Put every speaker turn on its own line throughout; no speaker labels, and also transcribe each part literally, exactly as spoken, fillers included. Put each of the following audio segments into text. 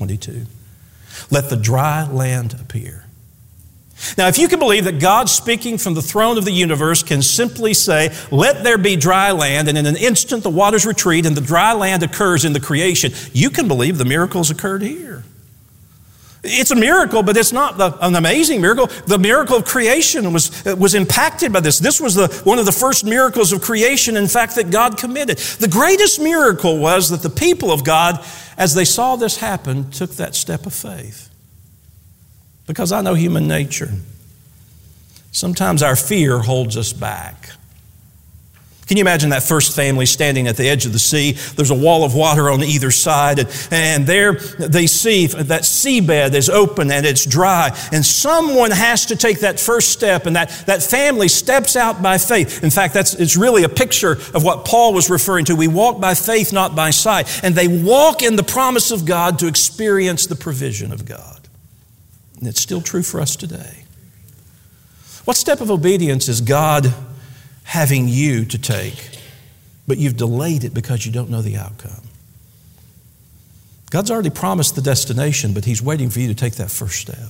twenty-two. Let the dry land appear. Now, if you can believe that God speaking from the throne of the universe can simply say, let there be dry land, and in an instant the waters retreat and the dry land occurs in the creation, you can believe the miracles occurred here. It's a miracle, but it's not the, an amazing miracle. The miracle of creation was, was impacted by this. This was the, one of the first miracles of creation, in fact, that God committed. The greatest miracle was that the people of God, as they saw this happen, took that step of faith. Because I know human nature. Sometimes our fear holds us back. Can you imagine that first family standing at the edge of the sea? There's a wall of water on either side, and, and there they see that seabed is open and it's dry, and someone has to take that first step, and that, that family steps out by faith. In fact, that's it's really a picture of what Paul was referring to. We walk by faith, not by sight. And they walk in the promise of God to experience the provision of God. And it's still true for us today. What step of obedience is God having you to take, but you've delayed it because you don't know the outcome? God's already promised the destination, but He's waiting for you to take that first step.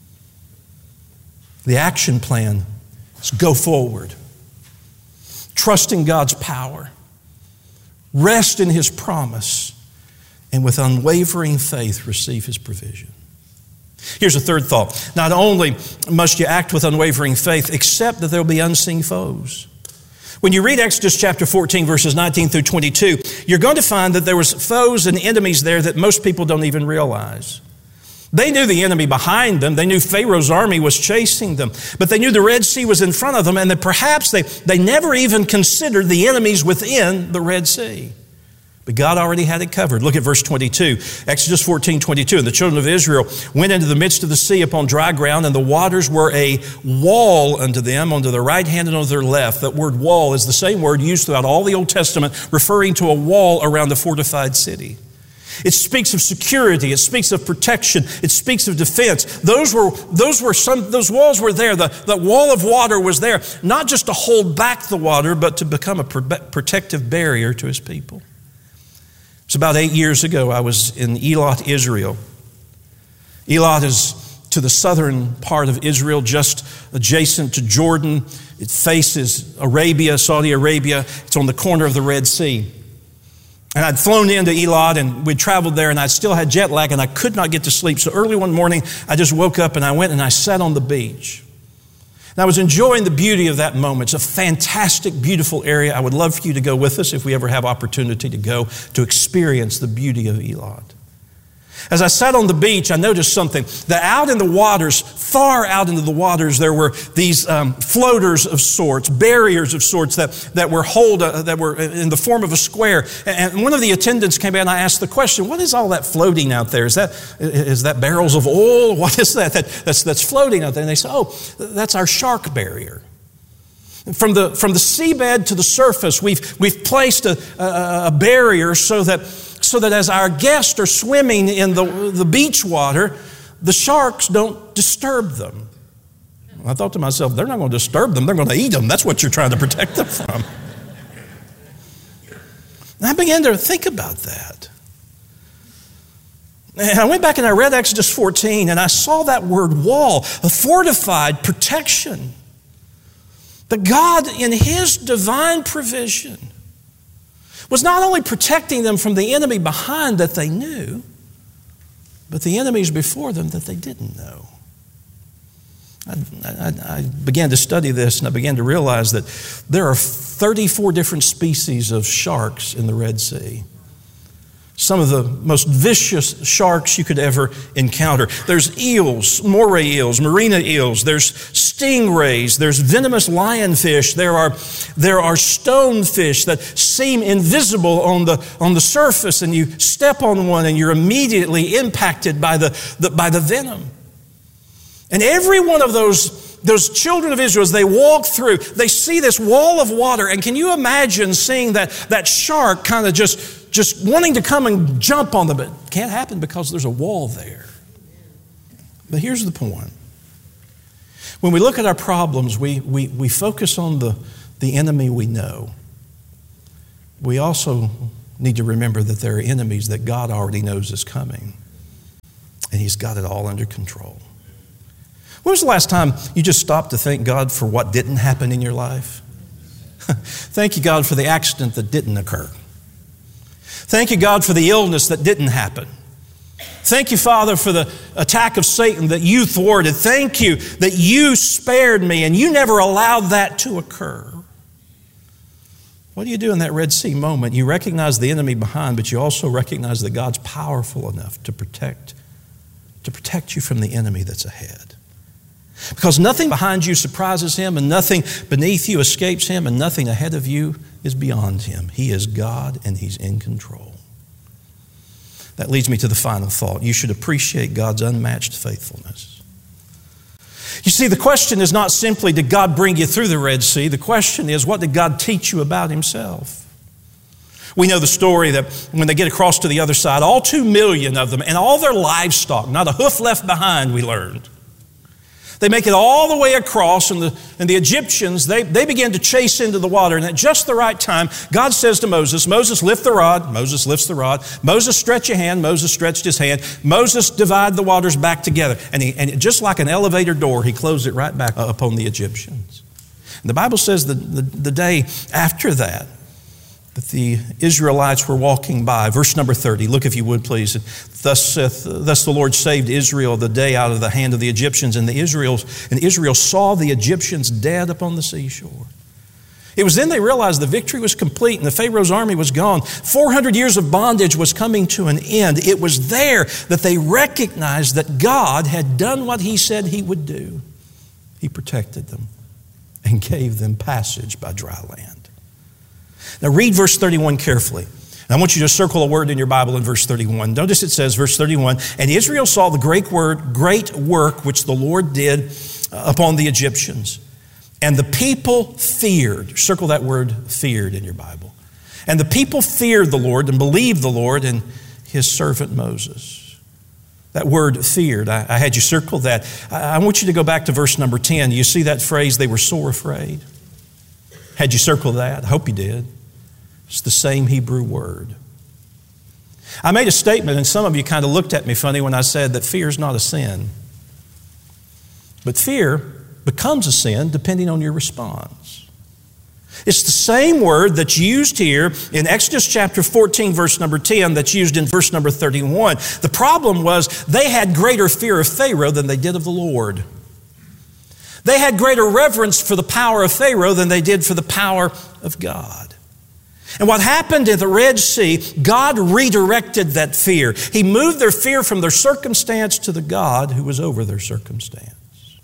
The action plan is go forward. Trust in God's power. Rest in His promise. And with unwavering faith, receive His provision. Here's a third thought. Not only must you act with unwavering faith, accept that there will be unseen foes. When you read Exodus chapter fourteen, verses nineteen through twenty-two, you're going to find that there was foes and enemies there that most people don't even realize. They knew the enemy behind them. They knew Pharaoh's army was chasing them. But they knew the Red Sea was in front of them, and that perhaps they, they never even considered the enemies within the Red Sea. But God already had it covered. Look at verse twenty-two. Exodus fourteen, twenty-two. And the children of Israel went into the midst of the sea upon dry ground, and the waters were a wall unto them, unto their right hand and on their left. That word wall is the same word used throughout all the Old Testament, referring to a wall around a fortified city. It speaks of security. It speaks of protection. It speaks of defense. Those were, those were some, those walls were there. The, the wall of water was there, not just to hold back the water, but to become a protective barrier to His people. It's about eight years ago, I was in Eilat, Israel. Eilat is to the southern part of Israel, just adjacent to Jordan. It faces Arabia, Saudi Arabia. It's on the corner of the Red Sea. And I'd flown into Eilat, and we'd traveled there, and I still had jet lag, and I could not get to sleep. So early one morning, I just woke up, and I went and I sat on the beach. And I was enjoying the beauty of that moment. It's a fantastic, beautiful area. I would love for you to go with us if we ever have opportunity to go to experience the beauty of Eilat. As I sat on the beach, I noticed something. That out in the waters, far out into the waters, there were these um, floaters of sorts, barriers of sorts that, that were hold, uh, that were in the form of a square. And one of the attendants came in and I asked the question, what is all that floating out there? Is that, is that barrels of oil? What is that, that that's, that's floating out there? And they said, oh, that's our shark barrier. From the, from the seabed to the surface, we've, we've placed a, a, a barrier so that so that as our guests are swimming in the, the beach water, the sharks don't disturb them. I thought to myself, they're not going to disturb them, they're going to eat them. That's what you're trying to protect them from. And I began to think about that. And I went back and I read Exodus fourteen, and I saw that word wall, a fortified protection. That God, in His divine provision, was not only protecting them from the enemy behind that they knew, but the enemies before them that they didn't know. I, I, I began to study this, and I began to realize that there are thirty-four different species of sharks in the Red Sea. Some of the most vicious sharks you could ever encounter. There's eels, moray eels, marina eels. There's stingrays. There's venomous lionfish. There are, there are stonefish that seem invisible on the, on the surface, and you step on one and you're immediately impacted by the, the, by the venom. And every one of those, those children of Israel, as they walk through, they see this wall of water. And can you imagine seeing that, that shark kind of just Just wanting to come and jump on them, but it can't happen because there's a wall there. But here's the point. When we look at our problems, we, we, we focus on the, the enemy we know. We also need to remember that there are enemies that God already knows is coming. He's got it all under control. When was the last time you just stopped to thank God for what didn't happen in your life? Thank you, God, for the accident that didn't occur. Thank you, God, for the illness that didn't happen. Thank you, Father, for the attack of Satan that you thwarted. Thank you that you spared me and you never allowed that to occur. What do you do in that Red Sea moment? You recognize the enemy behind, but you also recognize that God's powerful enough to protect, to protect you from the enemy that's ahead. Because nothing behind you surprises Him, and nothing beneath you escapes Him, and nothing ahead of you is beyond Him. He is God, and He's in control. That leads me to the final thought. You should appreciate God's unmatched faithfulness. You see, the question is not simply, did God bring you through the Red Sea? The question is, what did God teach you about Himself? We know the story that when they get across to the other side, all two million of them and all their livestock, not a hoof left behind, we learned. They make it all the way across, and the, and the Egyptians, they, they begin to chase into the water. And at just the right time, God says to Moses, Moses, lift the rod. Moses lifts the rod. Moses, stretch your hand. Moses stretched his hand. Moses, divide the waters back together. And, he, and just like an elevator door, he closed it right back upon the Egyptians. And the Bible says that the, the day after that, that the Israelites were walking by. Verse number thirty, look if you would please. Thus saith, thus the Lord saved Israel the day out of the hand of the Egyptians, and the Israel's, and Israel saw the Egyptians dead upon the seashore. It was then they realized the victory was complete and the Pharaoh's army was gone. four hundred years of bondage was coming to an end. It was there that they recognized that God had done what He said He would do. He protected them and gave them passage by dry land. Now read verse thirty-one carefully. And I want you to circle a word in your Bible in verse thirty-one. Notice it says, verse thirty-one, and Israel saw the great word, great work which the Lord did upon the Egyptians. And the people feared. Circle that word, feared, in your Bible. And the people feared the Lord and believed the Lord and His servant Moses. That word feared, I, I had you circle that. I, I want you to go back to verse number ten. You see that phrase, they were sore afraid? Had you circled that? I hope you did. It's the same Hebrew word. I made a statement, and some of you kind of looked at me funny when I said that fear is not a sin. But fear becomes a sin depending on your response. It's the same word that's used here in Exodus chapter fourteen, verse number ten, that's used in verse number thirty-one. The problem was they had greater fear of Pharaoh than they did of the Lord. They had greater reverence for the power of Pharaoh than they did for the power of God. And what happened in the Red Sea, God redirected that fear. He moved their fear from their circumstance to the God who was over their circumstance.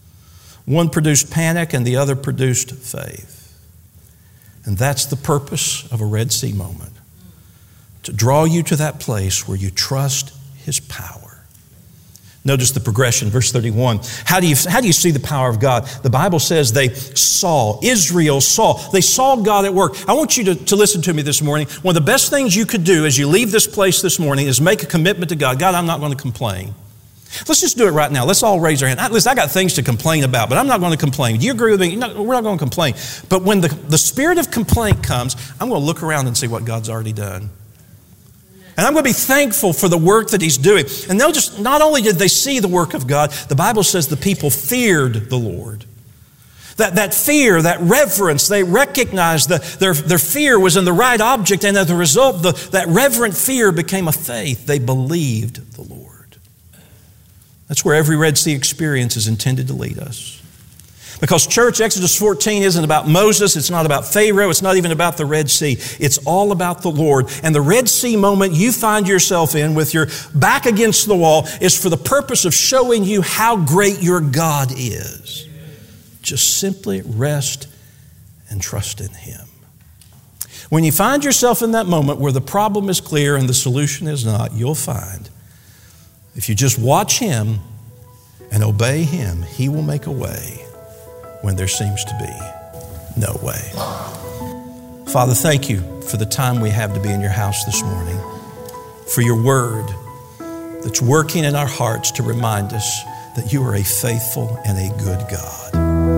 One produced panic and the other produced faith. And that's the purpose of a Red Sea moment. To draw you to that place where you trust His power. Notice the progression, verse thirty-one. How do you, how do you see the power of God? The Bible says they saw, Israel saw. They saw God at work. I want you to, to listen to me this morning. One of the best things you could do as you leave this place this morning is make a commitment to God. God, I'm not going to complain. Let's just do it right now. Let's all raise our hand. Listen, I got things to complain about, but I'm not going to complain. Do you agree with me? No, we're not going to complain. But when the, the spirit of complaint comes, I'm going to look around and see what God's already done. And I'm going to be thankful for the work that He's doing. And they'll just, not only did they see the work of God, the Bible says the people feared the Lord. That, that fear, that reverence, they recognized that their, their fear was in the right object, and as a result, the, that reverent fear became a faith. They believed the Lord. That's where every Red Sea experience is intended to lead us. Because church, Exodus fourteen isn't about Moses, it's not about Pharaoh, it's not even about the Red Sea. It's all about the Lord. And the Red Sea moment you find yourself in with your back against the wall is for the purpose of showing you how great your God is. Just simply rest and trust in Him. When you find yourself in that moment where the problem is clear and the solution is not, you'll find if you just watch Him and obey Him, He will make a way when there seems to be no way. Father, thank you for the time we have to be in your house this morning, for your word that's working in our hearts to remind us that you are a faithful and a good God.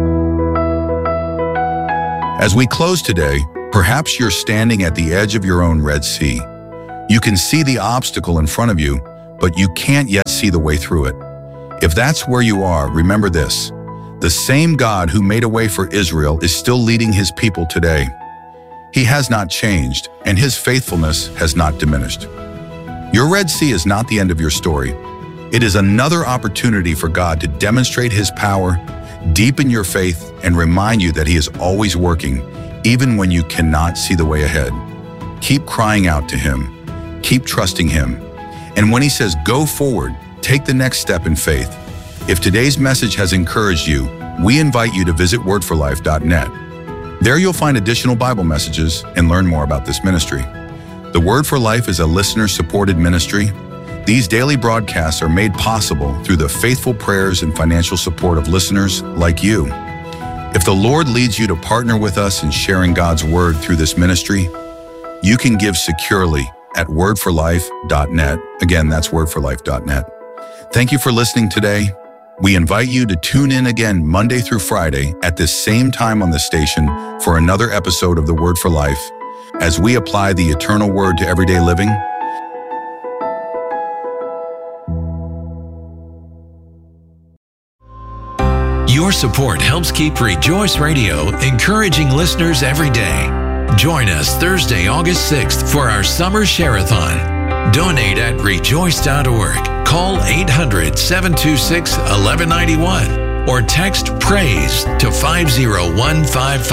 As we close today, perhaps you're standing at the edge of your own Red Sea. You can see the obstacle in front of you, but you can't yet see the way through it. If that's where you are, remember this. The same God who made a way for Israel is still leading his people today. He has not changed, and his faithfulness has not diminished. Your Red Sea is not the end of your story. It is another opportunity for God to demonstrate his power, deepen your faith, and remind you that he is always working, even when you cannot see the way ahead. Keep crying out to him. Keep trusting him. And when he says go forward, take the next step in faith. If today's message has encouraged you, we invite you to visit word for life dot net. There you'll find additional Bible messages and learn more about this ministry. The Word for Life is a listener-supported ministry. These daily broadcasts are made possible through the faithful prayers and financial support of listeners like you. If the Lord leads you to partner with us in sharing God's Word through this ministry, you can give securely at word for life dot net. Again, that's word for life dot net. Thank you for listening today. We invite you to tune in again Monday through Friday at this same time on the station for another episode of the Word for Life as we apply the eternal Word to everyday living.
Your support helps keep Rejoice Radio encouraging listeners every day. Join us Thursday, August sixth for our Summer Share-a-thon. Donate at rejoice dot org. Call eight hundred, seven two six, one one nine one or text PRAISE to five zero one five five.